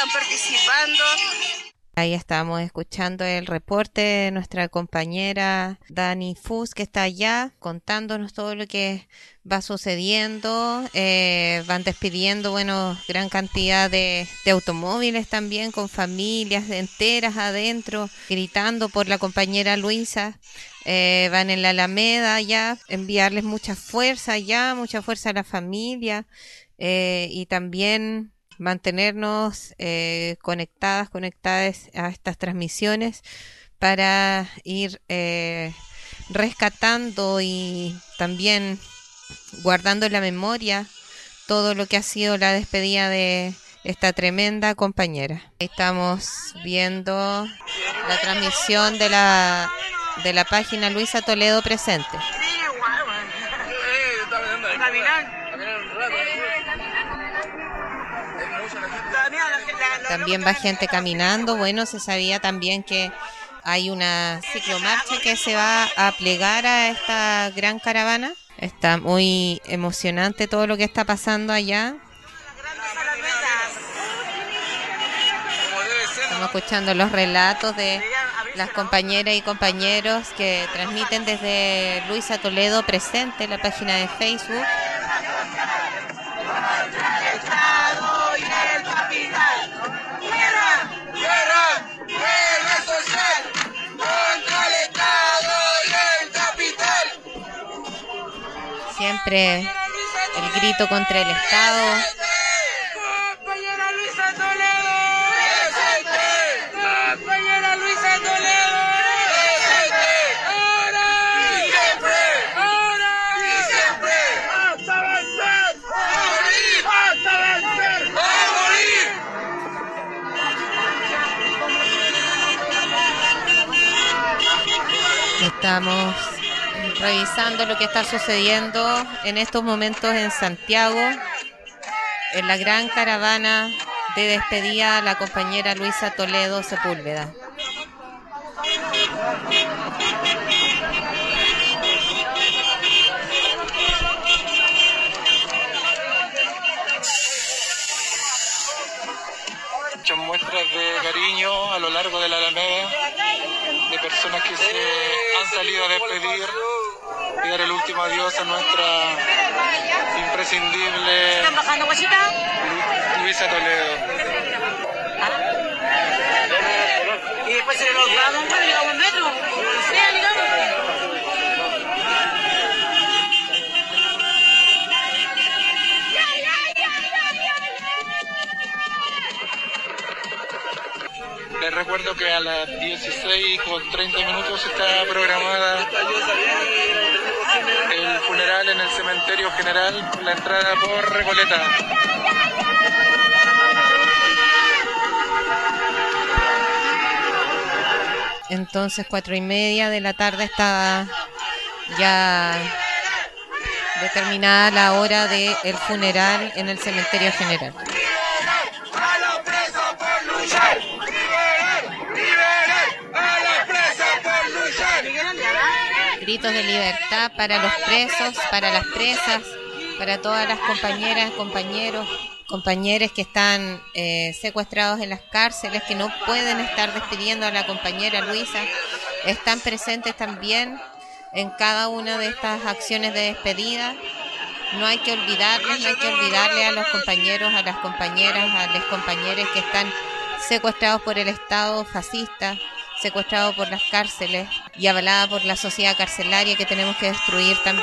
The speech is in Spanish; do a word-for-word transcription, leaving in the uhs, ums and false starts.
están participando. Ahí estamos escuchando el reporte de nuestra compañera Dani Fus, que está allá contándonos todo lo que va sucediendo. Eh, van despidiendo, bueno, gran cantidad de, de automóviles también, con familias enteras adentro, gritando por la compañera Luisa. Eh, van en la Alameda ya, enviarles mucha fuerza ya, mucha fuerza a la familia, eh, y también mantenernos eh, conectadas, conectadas a estas transmisiones para ir eh, rescatando y también guardando en la memoria todo lo que ha sido la despedida de esta tremenda compañera. Estamos viendo la transmisión de la de la página Luisa Toledo Presente. También va gente caminando. Bueno, se sabía también que hay una ciclomarcha que se va a plegar a esta gran caravana. Está muy emocionante todo lo que está pasando allá. Estamos escuchando los relatos de las compañeras y compañeros que transmiten desde Luisa Toledo Presente, la página de Facebook. Siempre el grito contra el Estado. ¡Compañera Luisa Toledo! ¡Presente! ¡Compañera Luisa Toledo! ¡Presente! ¡Ahora! ¡Y siempre! ¡Ahora! ¡Y siempre! ¡Hasta vencer! ¡A morir! ¡Hasta vencer! ¡A morir! Estamos revisando lo que está sucediendo en estos momentos en Santiago, en la gran caravana de despedida a la compañera Luisa Toledo Sepúlveda. Muchas muestras de cariño a lo largo de la Alameda, de personas que se han salido a despedir y dar el último adiós a nuestra imprescindible Lu- Luisa Toledo. Y después se nos vamos, bueno, llegamos al metro. Sí, llegamos. Les recuerdo que a las dieciséis con treinta minutos está programada el funeral en el cementerio general, la entrada por Recoleta. Entonces, cuatro y media de la tarde está ya determinada la hora del funeral en el cementerio general. ¡A los presos por luchar! ¡Liberar! ¡Liberar! ¡A los presos por luchar! Gritos de libertad para los presos, para las presas, para todas las compañeras, compañeros, compañeros que están eh, secuestrados en las cárceles, que no pueden estar despidiendo a la compañera Luisa. Están presentes también en cada una de estas acciones de despedida. No hay que olvidarles, no hay que olvidarle a los compañeros, a las compañeras, a los compañeros que están secuestrados por el Estado fascista, secuestrados por las cárceles y avalada por la sociedad carcelaria que tenemos que destruir también.